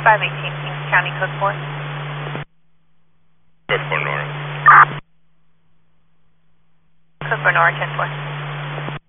518 Kings County, code 4. Code 4 Nora. Code 4 Nora, 10-4.